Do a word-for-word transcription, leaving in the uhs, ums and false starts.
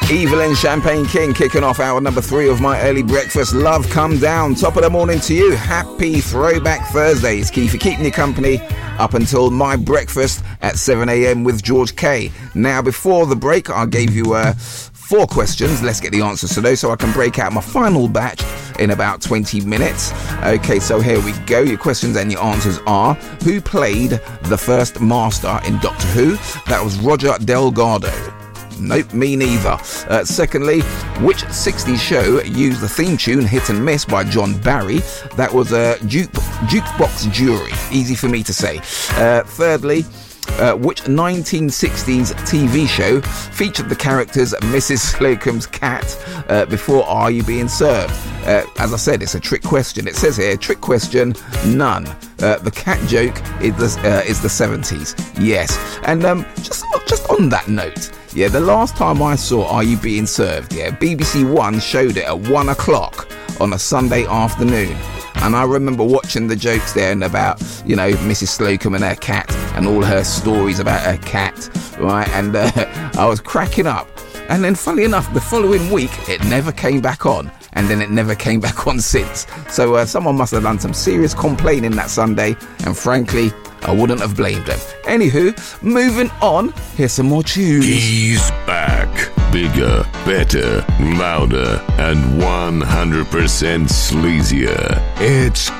Evelyn Champagne King kicking off hour number three of my early breakfast. Love Come Down. Top of the morning to you. Happy Throwback Thursday. It's Keith for keeping you company up until my breakfast at seven a.m. with George K. Now, before the break, I gave you uh, four questions. Let's get the answers to those so I can break out my final batch in about twenty minutes. Okay, so here we go. Your questions and your answers are: who played the first Master in Doctor Who? That was Roger Delgado. Nope, me neither. Uh, secondly, which sixties show used the theme tune Hit and Miss by John Barry? That was a uh, juke, Jukebox Jury. Easy for me to say. Uh, thirdly, Uh, which nineteen sixties T V show featured the characters Missus Slocum's cat uh, before Are You Being Served? Uh, as I said, it's a trick question. It says here, trick question, none. Uh, the cat joke is the, uh, is the seventies. Yes. And um, just, just on that note, yeah, the last time I saw Are You Being Served, yeah, B B C One showed it at one o'clock on a Sunday afternoon. And I remember watching the jokes there and about, you know, Missus Slocum and her cat and all her stories about her cat, right? And uh, I was cracking up. And then, funnily enough, the following week, it never came back on. And then it never came back on since. So uh, someone must have done some serious complaining that Sunday. And frankly, I wouldn't have blamed them. Anywho, moving on, here's some more tunes. He's back. Bigger, better, louder, and one hundred percent sleazier. It's